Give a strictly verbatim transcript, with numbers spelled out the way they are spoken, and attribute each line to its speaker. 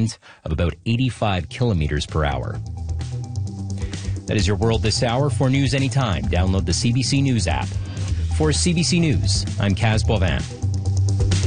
Speaker 1: winds of about eighty-five kilometers per hour. That is your world this hour. For news anytime, download the C B C News app. For C B C News, I'm Kaz Boivin.